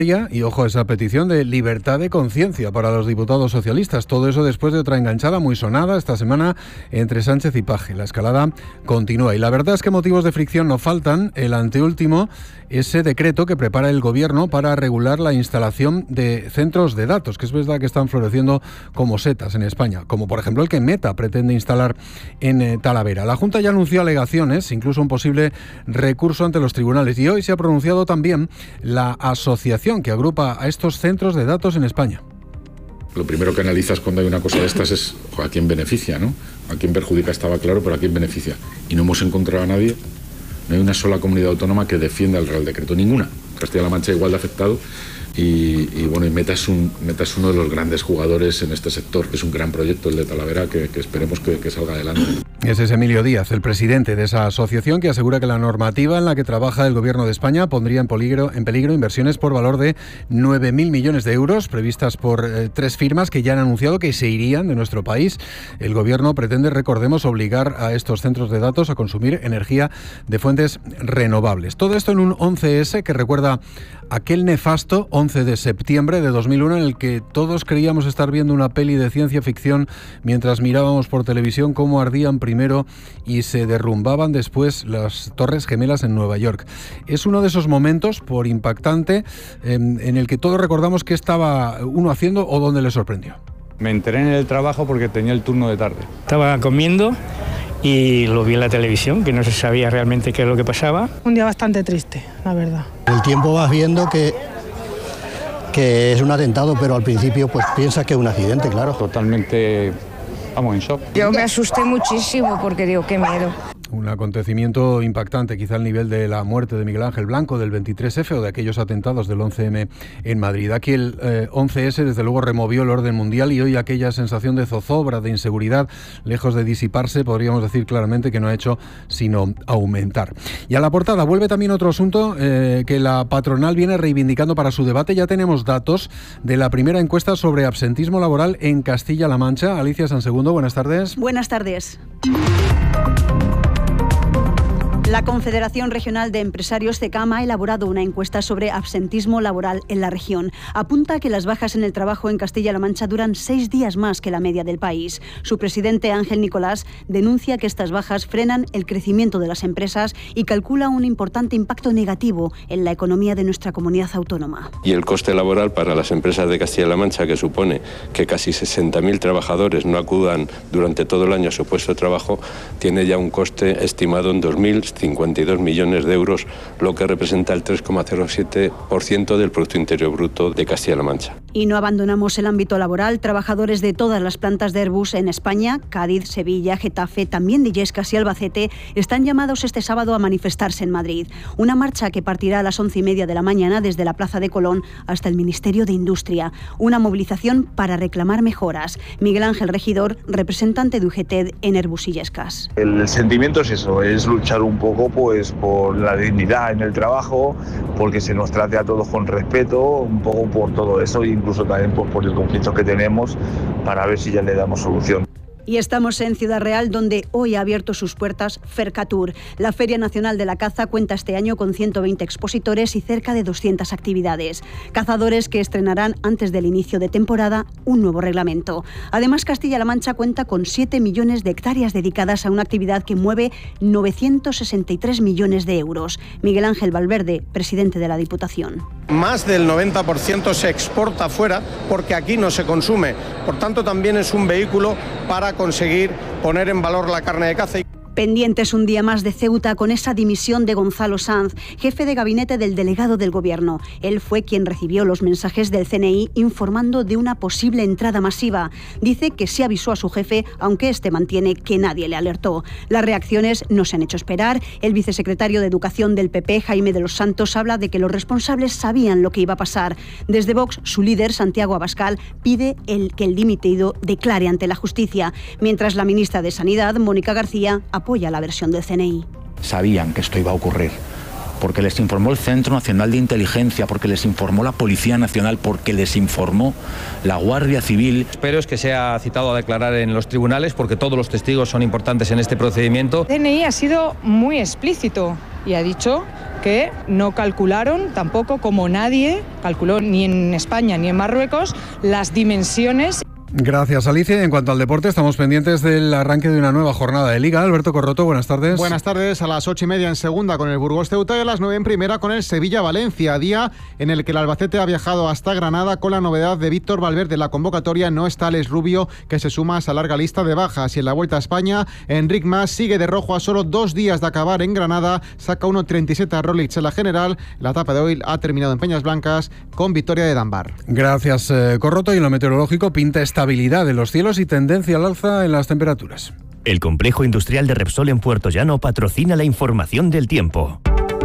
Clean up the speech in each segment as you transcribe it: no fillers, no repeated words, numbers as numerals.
Y ojo a esa petición de libertad de conciencia para los diputados socialistas. Todo eso después de otra enganchada muy sonada esta semana entre Sánchez y Paje. La escalada continúa y la verdad es que motivos de fricción no faltan. El anteúltimo, ese decreto que prepara el Gobierno para regular la instalación de centros de datos, que es verdad que están floreciendo como setas en España, como por ejemplo el que Meta pretende instalar en Talavera. La Junta ya anunció alegaciones, incluso un posible recurso ante los tribunales, y hoy se ha pronunciado también la asociación que agrupa a estos centros de datos en España. Lo primero que analizas cuando hay una cosa de estas es a quién beneficia, ¿no? A quién perjudica estaba claro, pero a quién beneficia. Y no hemos encontrado a nadie, no hay una sola comunidad autónoma que defienda el Real Decreto, ninguna. Castilla-La Mancha igual de afectado y bueno, y Meta es uno de los grandes jugadores en este sector. Es un gran proyecto el de Talavera que esperemos que salga adelante. Ese es Emilio Díaz, el presidente de esa asociación, que asegura que la normativa en la que trabaja el Gobierno de España pondría en peligro inversiones por valor de 9.000 millones de euros previstas por 3 firmas que ya han anunciado que se irían de nuestro país. El Gobierno pretende, recordemos, obligar a estos centros de datos a consumir energía de fuentes renovables. Todo esto en un 11S que recuerda aquel nefasto 11 de septiembre de 2001 en el que todos creíamos estar viendo una peli de ciencia ficción mientras mirábamos por televisión cómo ardían primero y se derrumbaban después las Torres Gemelas en Nueva York. Es uno de esos momentos, por impactante, en el que todos recordamos qué estaba uno haciendo o dónde le sorprendió. Me enteré en el trabajo porque tenía el turno de tarde. Estaba comiendo y lo vi en la televisión, que no se sabía realmente qué es lo que pasaba. Un día bastante triste, la verdad. El tiempo vas viendo que es un atentado, pero al principio pues piensas que es un accidente, claro. Totalmente, vamos, en shock. Yo me asusté muchísimo porque digo, qué miedo. Un acontecimiento impactante, quizá al nivel de la muerte de Miguel Ángel Blanco del 23F o de aquellos atentados del 11M en Madrid. Aquí el 11S desde luego removió el orden mundial y hoy aquella sensación de zozobra, de inseguridad, lejos de disiparse, podríamos decir claramente que no ha hecho sino aumentar. Y a la portada vuelve también otro asunto que la patronal viene reivindicando para su debate. Ya tenemos datos de la primera encuesta sobre absentismo laboral en Castilla-La Mancha. Alicia Sansegundo, buenas tardes. Buenas tardes. La Confederación Regional de Empresarios CECAM ha elaborado una encuesta sobre absentismo laboral en la región. Apunta que las bajas en el trabajo en Castilla-La Mancha duran 6 días más que la media del país. Su presidente, Ángel Nicolás, denuncia que estas bajas frenan el crecimiento de las empresas y calcula un importante impacto negativo en la economía de nuestra comunidad autónoma. Y el coste laboral para las empresas de Castilla-La Mancha, que supone que casi 60.000 trabajadores no acudan durante todo el año a su puesto de trabajo, tiene ya un coste estimado en 2.052 millones de euros, lo que representa el 3,07% del Producto Interior Bruto de Castilla-La Mancha. Y no abandonamos el ámbito laboral. Trabajadores de todas las plantas de Airbus en España, Cádiz, Sevilla, Getafe, también de Illescas y Albacete, están llamados este sábado a manifestarse en Madrid. Una marcha que partirá a las 11:30 de la mañana desde la Plaza de Colón hasta el Ministerio de Industria. Una movilización para reclamar mejoras. Miguel Ángel Regidor, representante de UGT en Airbus Illescas. El sentimiento es eso, es luchar un poco pues por la dignidad en el trabajo, porque se nos trate a todos con respeto, un poco por todo eso, e incluso también pues por el conflicto que tenemos, para ver si ya le damos solución. Y estamos en Ciudad Real, donde hoy ha abierto sus puertas Fercatur. La Feria Nacional de la Caza cuenta este año con 120 expositores y cerca de 200 actividades. Cazadores que estrenarán antes del inicio de temporada un nuevo reglamento. Además, Castilla-La Mancha cuenta con 7 millones de hectáreas dedicadas a una actividad que mueve 963 millones de euros. Miguel Ángel Valverde, presidente de la Diputación. Más del 90% se exporta fuera porque aquí no se consume. Por tanto, también es un vehículo para conseguir poner en valor la carne de caza. Pendientes un día más de Ceuta con esa dimisión de Gonzalo Sanz, jefe de gabinete del delegado del Gobierno. Él fue quien recibió los mensajes del CNI informando de una posible entrada masiva. Dice que sí avisó a su jefe, aunque este mantiene que nadie le alertó. Las reacciones no se han hecho esperar. El vicesecretario de Educación del PP, Jaime de los Santos, habla de que los responsables sabían lo que iba a pasar. Desde Vox, su líder, Santiago Abascal, pide que el dimitido declare ante la justicia, mientras la ministra de Sanidad, Mónica García, apoya la versión del CNI. Sabían que esto iba a ocurrir, porque les informó el Centro Nacional de Inteligencia, porque les informó la Policía Nacional, porque les informó la Guardia Civil. Espero es que sea citado a declarar en los tribunales, porque todos los testigos son importantes en este procedimiento. El CNI ha sido muy explícito y ha dicho que no calcularon tampoco, como nadie calculó ni en España ni en Marruecos, las dimensiones. Gracias, Alicia. En cuanto al deporte, estamos pendientes del arranque de una nueva jornada de Liga. Alberto Corroto, buenas tardes. Buenas tardes. A las 8:30 en segunda con el Burgos Ceuta y a las 9 en primera con el Sevilla-Valencia, día en el que el Albacete ha viajado hasta Granada con la novedad de Víctor Valverde. En la convocatoria no está Alex Rubio, que se suma a esa larga lista de bajas. Y en la Vuelta a España, Enric Mas sigue de rojo a solo 2 días de acabar en Granada. Saca 1.37 a Roglic en la general. La etapa de hoy ha terminado en Peñas Blancas con victoria de Danbar. Gracias, Corroto. Y en lo meteorológico pinta estabilidad en los cielos y tendencia al alza en las temperaturas. El complejo industrial de Repsol en Puerto Llano patrocina la información del tiempo.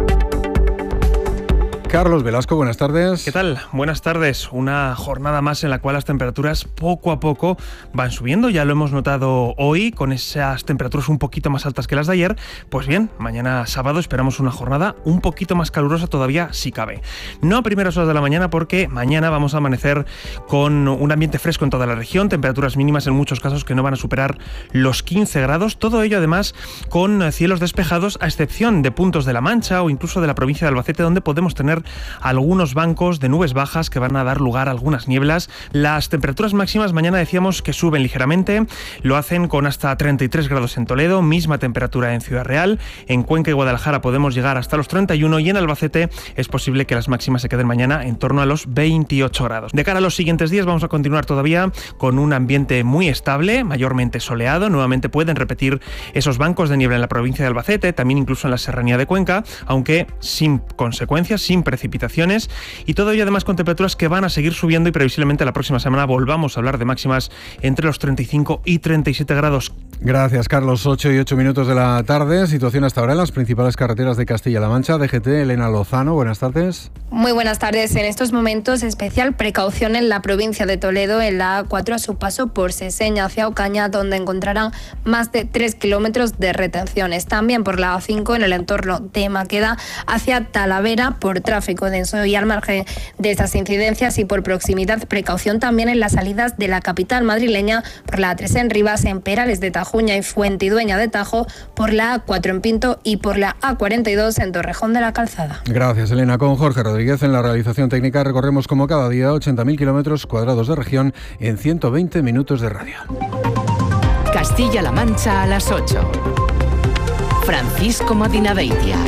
Carlos Velasco, buenas tardes. ¿Qué tal? Buenas tardes. Una jornada más en la cual las temperaturas poco a poco van subiendo. Ya lo hemos notado hoy con esas temperaturas un poquito más altas que las de ayer. Pues bien, mañana sábado esperamos una jornada un poquito más calurosa todavía, si cabe. No a primeras horas de la mañana, porque mañana vamos a amanecer con un ambiente fresco en toda la región, temperaturas mínimas en muchos casos que no van a superar los 15 grados. Todo ello además con cielos despejados, a excepción de puntos de La Mancha o incluso de la provincia de Albacete, donde podemos tener algunos bancos de nubes bajas que van a dar lugar a algunas nieblas. Las temperaturas máximas mañana decíamos que suben ligeramente, lo hacen con hasta 33 grados en Toledo, misma temperatura en Ciudad Real, en Cuenca y Guadalajara podemos llegar hasta los 31 y en Albacete es posible que las máximas se queden mañana en torno a los 28 grados. De cara a los siguientes días vamos a continuar todavía con un ambiente muy estable, mayormente soleado. Nuevamente pueden repetir esos bancos de niebla en la provincia de Albacete, también incluso en la serranía de Cuenca, aunque sin consecuencias, sin precipitaciones, y todo ello además con temperaturas que van a seguir subiendo y previsiblemente la próxima semana volvamos a hablar de máximas entre los 35 y 37 grados. Gracias, Carlos. 8 y 8 minutos de la tarde. Situación hasta ahora en las principales carreteras de Castilla-La Mancha. DGT, Elena Lozano, buenas tardes. Muy buenas tardes. En estos momentos, especial precaución en la provincia de Toledo, en la A4 a su paso por Seseña hacia Ocaña, donde encontrarán más de 3 kilómetros de retenciones. También por la A5 en el entorno de Maqueda hacia Talavera por tráfico denso, y al margen de estas incidencias y por proximidad, precaución también en las salidas de la capital madrileña por la A3 en Rivas, en Perales de Tajuña y Fuentidueña de Tajo, por la A4 en Pinto y por la A42 en Torrejón de la Calzada. Gracias, Elena. Con Jorge Rodríguez en la realización técnica recorremos como cada día 80.000 kilómetros cuadrados de región en 120 minutos de radio. Castilla-La Mancha a las 8. Francisco Madinabeitia.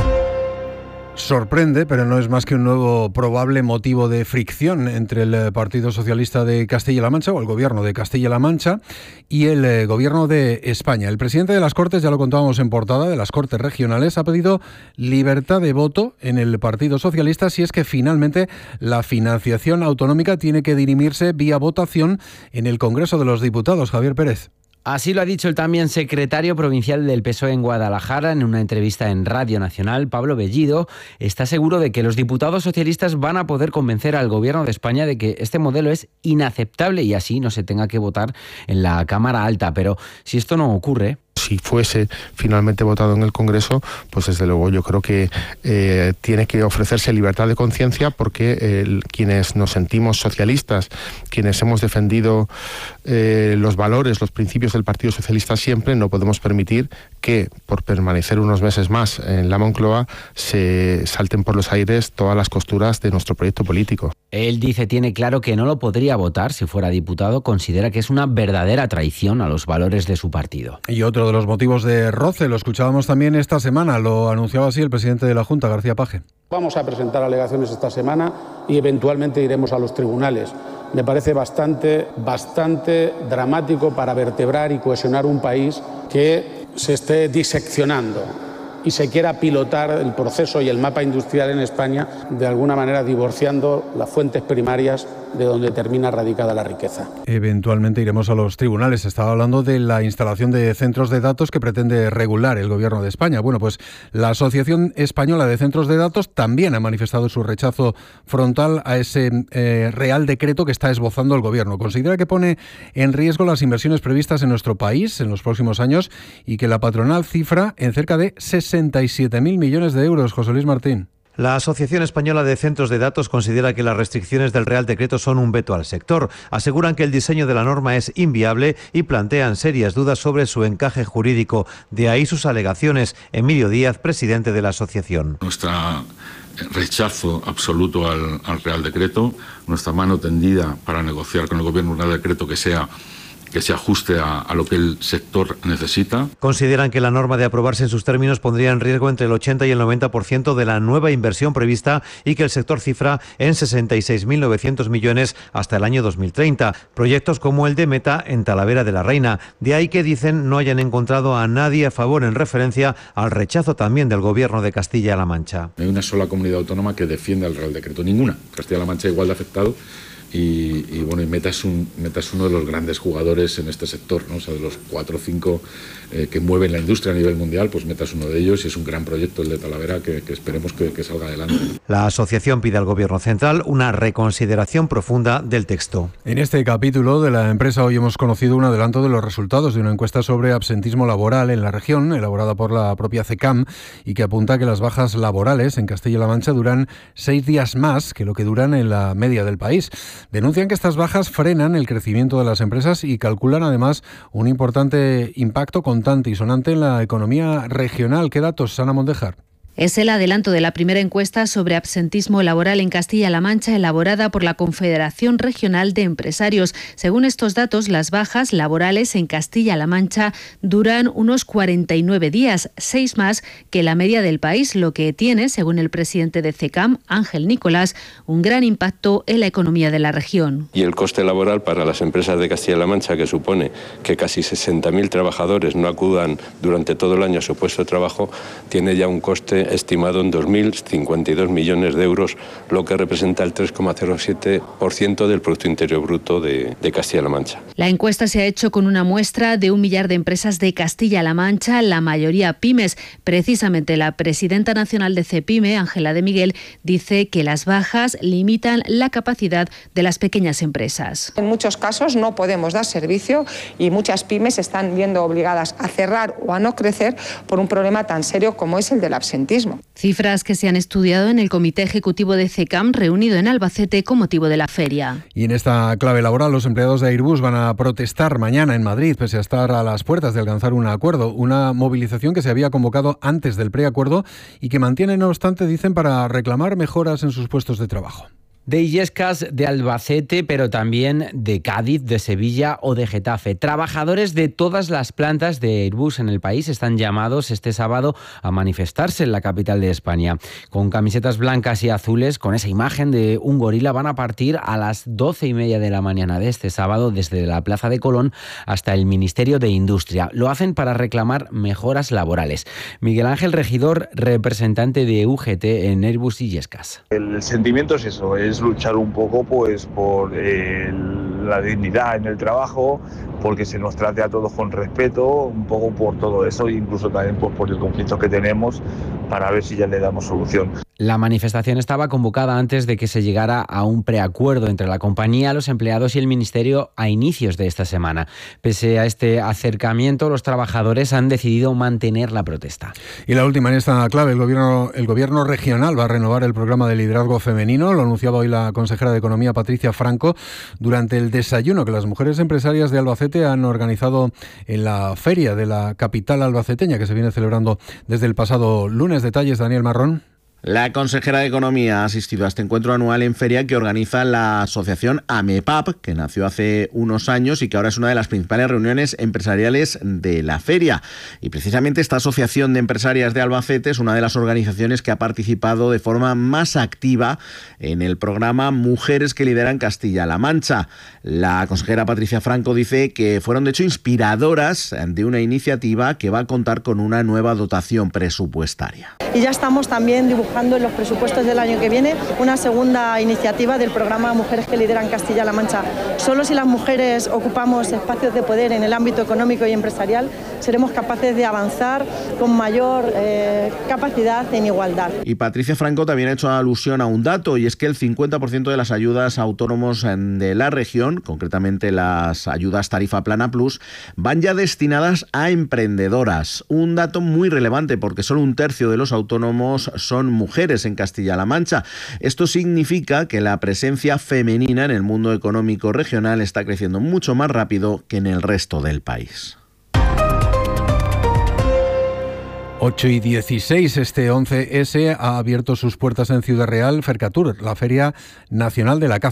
Sorprende, pero no es más que un nuevo probable motivo de fricción entre el Partido Socialista de Castilla-La Mancha, o el Gobierno de Castilla-La Mancha, y el Gobierno de España. El presidente de las Cortes, ya lo contábamos en portada, de las Cortes Regionales, ha pedido libertad de voto en el Partido Socialista si es que finalmente la financiación autonómica tiene que dirimirse vía votación en el Congreso de los Diputados. Javier Pérez. Así lo ha dicho el también secretario provincial del PSOE en Guadalajara en una entrevista en Radio Nacional. Pablo Bellido está seguro de que los diputados socialistas van a poder convencer al Gobierno de España de que este modelo es inaceptable y así no se tenga que votar en la Cámara Alta. Pero si esto no ocurre... Si fuese finalmente votado en el Congreso, pues desde luego yo creo que tiene que ofrecerse libertad de conciencia, porque quienes nos sentimos socialistas, quienes hemos defendido los valores, los principios del Partido Socialista siempre, no podemos permitir que por permanecer unos meses más en la Moncloa se salten por los aires todas las costuras de nuestro proyecto político. Él dice tiene claro que no lo podría votar si fuera diputado, considera que es una verdadera traición a los valores de su partido. Y otro de los motivos de roce, lo escuchábamos también esta semana, lo anunciaba así el presidente de la Junta, García Paje. Vamos a presentar alegaciones esta semana y eventualmente iremos a los tribunales. Me parece bastante dramático para vertebrar y cohesionar un país que se esté diseccionando y se quiera pilotar el proceso y el mapa industrial en España, de alguna manera divorciando las fuentes primarias de donde termina radicada la riqueza. Eventualmente iremos a los tribunales. Estaba hablando de la instalación de centros de datos que pretende regular el Gobierno de España. Bueno, pues la Asociación Española de Centros de Datos también ha manifestado su rechazo frontal a ese Real Decreto que está esbozando el Gobierno. Considera que pone en riesgo las inversiones previstas en nuestro país en los próximos años y que la patronal cifra en cerca de 67.000 millones de euros. José Luis Martín. La Asociación Española de Centros de Datos considera que las restricciones del Real Decreto son un veto al sector. Aseguran que el diseño de la norma es inviable y plantean serias dudas sobre su encaje jurídico. De ahí sus alegaciones. Emilio Díaz, presidente de la asociación. Nuestro rechazo absoluto al Real Decreto, nuestra mano tendida para negociar con el Gobierno un Real Decreto que se ajuste a lo que el sector necesita. Consideran que la norma, de aprobarse en sus términos, pondría en riesgo entre el 80 y el 90% de la nueva inversión prevista y que el sector cifra en 66.900 millones hasta el año 2030. Proyectos como el de Meta en Talavera de la Reina. De ahí que, dicen, no hayan encontrado a nadie a favor en referencia al rechazo también del Gobierno de Castilla-La Mancha. No hay una sola comunidad autónoma que defienda el Real Decreto, ninguna. Castilla-La Mancha igual de afectado. Y Meta es uno de los grandes jugadores en este sector, ¿no? O sea, de los 4 o 5 que mueven la industria a nivel mundial, pues Meta es uno de ellos y es un gran proyecto el de Talavera que esperemos que salga adelante. La asociación pide al Gobierno central una reconsideración profunda del texto. En este capítulo de la empresa hoy hemos conocido un adelanto de los resultados de una encuesta sobre absentismo laboral en la región, elaborada por la propia CECAM, y que apunta que las bajas laborales en Castilla-La Mancha duran 6 días más que lo que duran en la media del país. Denuncian que estas bajas frenan el crecimiento de las empresas y calculan además un importante impacto contante y sonante en la economía regional. ¿Qué datos, Ana Mondejar? Es el adelanto de la primera encuesta sobre absentismo laboral en Castilla-La Mancha, elaborada por la Confederación Regional de Empresarios. Según estos datos, las bajas laborales en Castilla-La Mancha duran unos 49 días, 6 más que la media del país, lo que tiene, según el presidente de CECAM, Ángel Nicolás, un gran impacto en la economía de la región. Y el coste laboral para las empresas de Castilla-La Mancha, que supone que casi 60.000 trabajadores no acudan durante todo el año a su puesto de trabajo, tiene ya un coste estimado en 2.052 millones de euros, lo que representa el 3,07% del Producto Interior Bruto de Castilla-La Mancha. La encuesta se ha hecho con una muestra de 1 millar de empresas de Castilla-La Mancha, la mayoría pymes. Precisamente la presidenta nacional de CEPYME, Ángela de Miguel, dice que las bajas limitan la capacidad de las pequeñas empresas. En muchos casos no podemos dar servicio y muchas pymes se están viendo obligadas a cerrar o a no crecer por un problema tan serio como es el del absentismo. Cifras que se han estudiado en el Comité Ejecutivo de CECAM, reunido en Albacete con motivo de la feria. Y en esta clave laboral, los empleados de Airbus van a protestar mañana en Madrid, pese a estar a las puertas de alcanzar un acuerdo. Una movilización que se había convocado antes del preacuerdo y que mantiene, no obstante, dicen, para reclamar mejoras en sus puestos de trabajo. De Illescas, de Albacete, pero también de Cádiz, de Sevilla o de Getafe. Trabajadores de todas las plantas de Airbus en el país están llamados este sábado a manifestarse en la capital de España. Con camisetas blancas y azules, con esa imagen de un gorila, van a partir a las 12:30 de la mañana de este sábado desde la Plaza de Colón hasta el Ministerio de Industria. Lo hacen para reclamar mejoras laborales. Miguel Ángel Regidor, representante de UGT en Airbus Illescas. El sentimiento es eso, es luchar un poco pues por la dignidad en el trabajo, porque se nos trate a todos con respeto, un poco por todo eso, e incluso también pues por el conflicto que tenemos, para ver si ya le damos solución. La manifestación estaba convocada antes de que se llegara a un preacuerdo entre la compañía, los empleados y el Ministerio a inicios de esta semana. Pese a este acercamiento, los trabajadores han decidido mantener la protesta. Y la última en esta clave, el gobierno regional va a renovar el programa de liderazgo femenino. Lo anunciaba hoy la consejera de Economía, Patricia Franco, durante el desayuno que las mujeres empresarias de Albacete han organizado en la feria de la capital albaceteña, que se viene celebrando desde el pasado lunes. Detalles, Daniel Marrón. La consejera de Economía ha asistido a este encuentro anual en feria que organiza la asociación AMEPAP, que nació hace unos años y que ahora es una de las principales reuniones empresariales de la feria. Y precisamente esta asociación de empresarias de Albacete es una de las organizaciones que ha participado de forma más activa en el programa Mujeres que Lideran Castilla-La Mancha. La consejera Patricia Franco dice que fueron de hecho inspiradoras de una iniciativa que va a contar con una nueva dotación presupuestaria. Y ya estamos también dibujando en los presupuestos del año que viene una segunda iniciativa del programa Mujeres que Lideran Castilla-La Mancha. Solo si las mujeres ocupamos espacios de poder en el ámbito económico y empresarial seremos capaces de avanzar con mayor capacidad en igualdad. Y Patricia Franco también ha hecho alusión a un dato, y es que el 50% de las ayudas a autónomos de la región, concretamente las ayudas Tarifa Plana Plus, van ya destinadas a emprendedoras. Un dato muy relevante porque solo 1/3 de los autónomos son mujeres. mujeres en Castilla-La Mancha. Esto significa que la presencia femenina en el mundo económico regional está creciendo mucho más rápido que en el resto del país. 8:16, este 11S ha abierto sus puertas en Ciudad Real Fercatur, la Feria Nacional de la Caza.